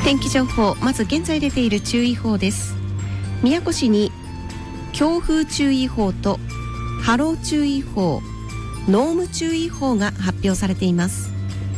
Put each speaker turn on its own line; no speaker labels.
天気情報、まず現在出ている注意報です。宮古市に強風注意報と波浪注意報、濃霧注意報が発表されています。